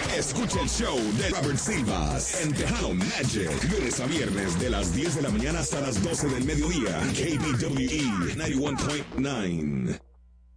Escucha el show de Robert Silvas en Tejano Magic. Lunes a viernes de las 10 de la mañana hasta las 12 del mediodía. KBWE 91.9.